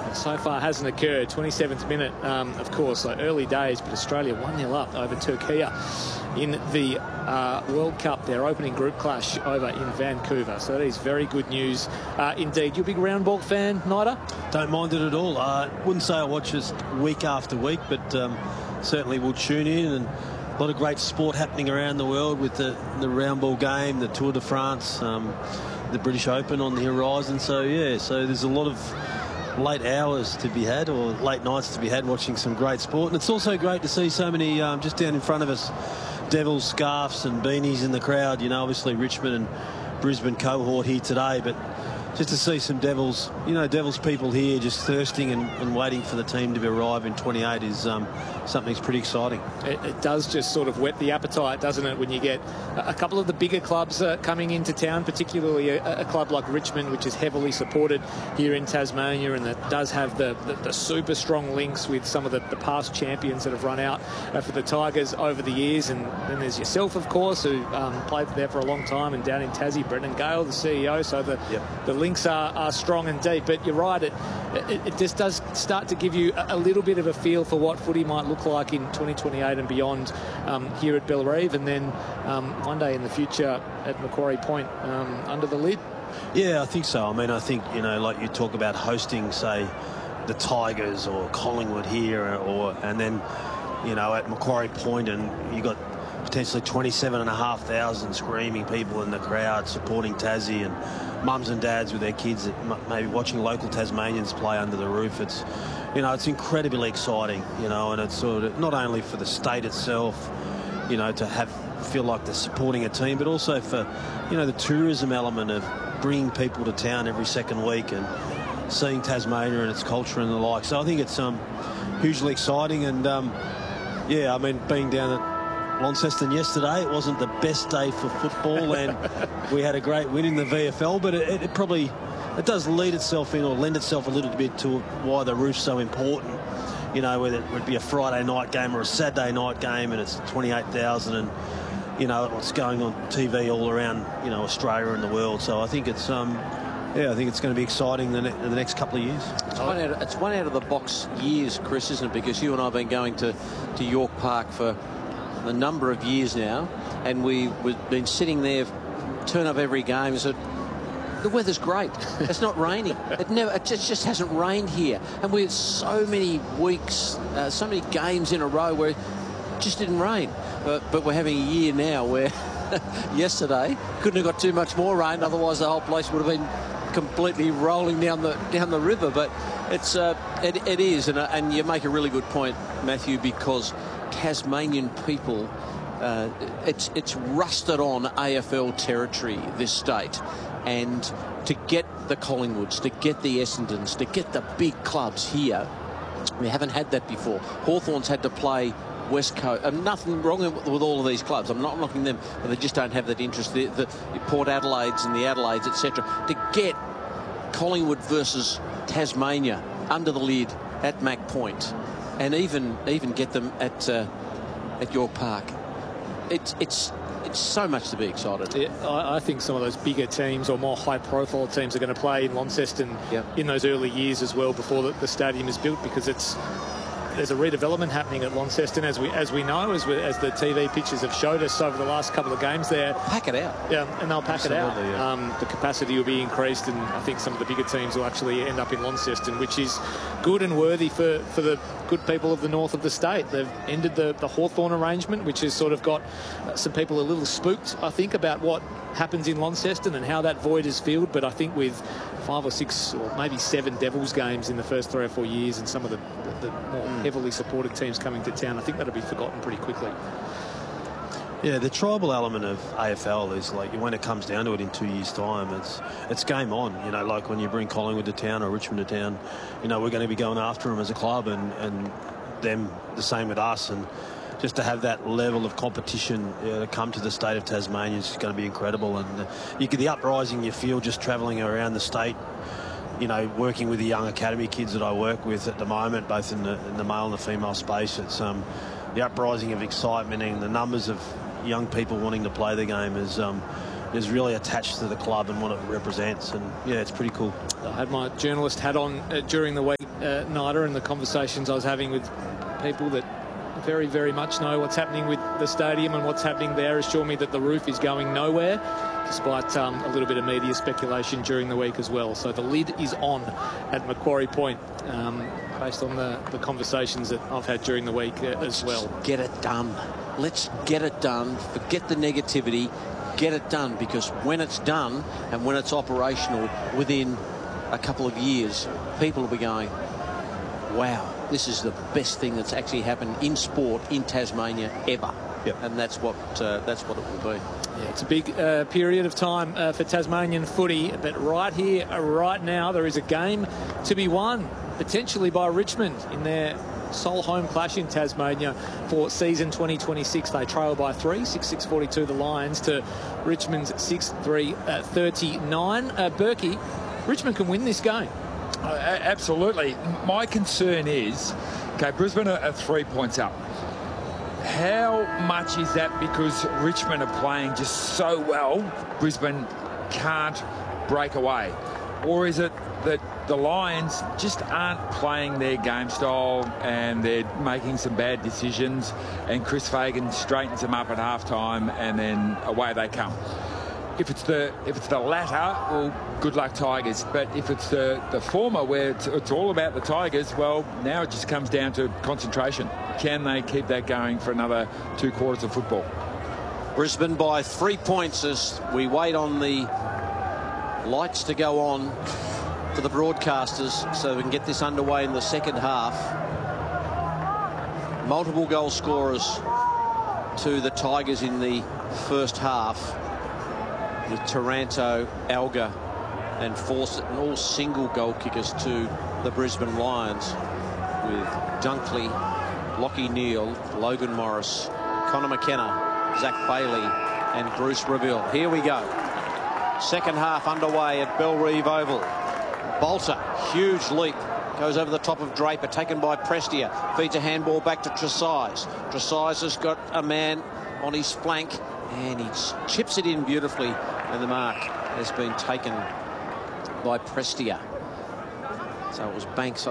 And so far hasn't occurred. 27th minute, of course, like early days, but Australia 1-0 up over Turkey in the World Cup, their opening group clash over in Vancouver. So that is very good news indeed. You a big round ball fan, Nida? Don't mind it at all. Wouldn't say I watch this week after week, but certainly will tune in. And a lot of great sport happening around the world with the round ball game, the Tour de France, the British Open on the horizon. So yeah, so there's a lot of late hours to be had, or late nights to be had, watching some great sport. And it's also great to see so many just down in front of us, Devils scarves and beanies in the crowd. You know, obviously Richmond and Brisbane cohort here today, but just to see some Devils, Devils people here just thirsting and waiting for the team to arrive in 28 is something that's pretty exciting. It does just sort of whet the appetite, doesn't it, when you get a couple of the bigger clubs coming into town, particularly a club like Richmond, which is heavily supported here in Tasmania and that does have the super strong links with some of the past champions that have run out for the Tigers over the years. And then there's yourself, of course, who played there for a long time, and down in Tassie, Brendan Gale, the CEO. So the links are strong and deep. But you're right, it just does start to give you a little bit of a feel for what footy might look like in 2028 and beyond here at Bellerive, and then one day in the future at Macquarie Point under the lid. Yeah, I think so. I mean, I think, like you talk about hosting, say, the Tigers or Collingwood here, and then, at Macquarie Point, and you got potentially 27,500 screaming people in the crowd supporting Tassie, and mums and dads with their kids that maybe watching local Tasmanians play under the roof. It's, it's incredibly exciting, and it's sort of not only for the state itself, to feel like they're supporting a team, but also for, the tourism element of bringing people to town every second week and seeing Tasmania and its culture and the like. So I think it's hugely exciting. And yeah, I mean, being down at Launceston yesterday, it wasn't the best day for football, and we had a great win in the VFL, but it probably does lead itself in, or lend itself a little bit to why the roof's so important. Whether it would be a Friday night game or a Saturday night game, and it's 28,000, and what's going on TV all around Australia and the world. So I think it's I think it's going to be exciting in the next couple of years. It's one out of the box years, Chris, isn't it? Because you and I have been going to York Park for a number of years now, and we've been sitting there, turn up every game, and said, the weather's great. It's not raining. It just hasn't rained here. And we had so many weeks, so many games in a row where it just didn't rain. But we're having a year now where yesterday couldn't have got too much more rain, otherwise the whole place would have been completely rolling down the river. But it is, and you make a really good point, Matthew, because Tasmanian people, it's rusted on AFL territory, this state. And to get the Collingwoods, to get the Essendons, to get the big clubs here, we haven't had that before. Hawthorn's had to play West Coast. Nothing wrong with all of these clubs. I'm not knocking them, but they just don't have that interest. The Port Adelaides and the Adelaides, etc. To get Collingwood versus Tasmania under the lid at Mac Point, and even get them at York Park, it's so much to be excited. Yeah, I think some of those bigger teams or more high-profile teams are going to play in Launceston in those early years as well, before the stadium is built, because there's a redevelopment happening at Launceston, as we know, as the TV pictures have showed us over the last couple of games there. Pack it out. Yeah, and they'll pack it out. Yeah. The capacity will be increased, and I think some of the bigger teams will actually end up in Launceston, which is good and worthy for the good people of the north of the state. They've ended the Hawthorn arrangement, which has sort of got some people a little spooked, I think, about what happens in Launceston and how that void is filled. But I think with 5 or 6 or maybe 7 Devils games in the first 3 or 4 years, and some of the more heavily supported teams coming to town, I think that'll be forgotten pretty quickly. Yeah, the tribal element of AFL is, like, when it comes down to it in 2 years' time, it's game on. Like when you bring Collingwood to town or Richmond to town, we're going to be going after them as a club, and them the same with us. And just to have that level of competition to come to the state of Tasmania is going to be incredible. And you get the uprising you feel just travelling around the state, working with the young academy kids that I work with at the moment, both in the male and the female space. It's the uprising of excitement and the numbers of young people wanting to play the game is is really attached to the club and what it represents. And yeah, it's pretty cool. I had my journalist hat on during the week, Nida, and the conversations I was having with people that very, very much know what's happening with the stadium and what's happening there assured me that the roof is going nowhere, despite a little bit of media speculation during the week as well. So the lid is on at Macquarie Point, based on the conversations that I've had during the week as well. Get it done. Let's get it done. Forget the negativity. Get it done, because when it's done and when it's operational within a couple of years, people will be going, wow, this is the best thing that's actually happened in sport in Tasmania ever. Yep. And that's what it will be. Yeah, it's a big period of time for Tasmanian footy, but right here, right now, there is a game to be won, potentially by Richmond in their sole home clash in Tasmania for season 2026. They trail by 3, 6-6-42 the Lions to Richmond's 6-3-39. Berkey, Richmond can win this game. Absolutely. My concern is, okay, Brisbane are 3 points up. How much is that because Richmond are playing just so well, Brisbane can't break away? Or is it that the Lions just aren't playing their game style and they're making some bad decisions, and Chris Fagan straightens them up at halftime and then away they come? If it's the latter, well, good luck Tigers. But if it's the former, where it's all about the Tigers, well, now it just comes down to concentration. Can they keep that going for another 2 quarters of football? Brisbane by 3 points as we wait on the lights to go on for the broadcasters so we can get this underway in the second half. Multiple goal scorers to the Tigers in the first half, with Taranto, Alga and Fawcett, and all single goal kickers to the Brisbane Lions, with Dunkley, Lockie Neal, Logan Morris, Connor McKenna, Zach Bailey and Bruce Reville. Here we go. Second half underway at Bellerive Oval. Bolter, huge leap, goes over the top of Draper, taken by Prestia, feeds a handball back to Tresize. Tresize has got a man on his flank and he chips it in beautifully, and the mark has been taken by Prestia. So it was Banks